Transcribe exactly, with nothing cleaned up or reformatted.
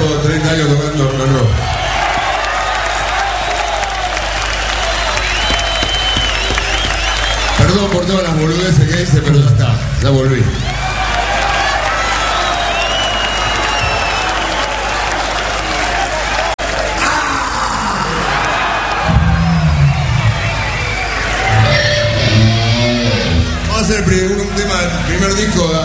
por treinta años tocando rock and roll. Perdón por todas las boludeces que hice, pero ya está, ya volví. Vamos a hacer el primer, un tema, el primer disco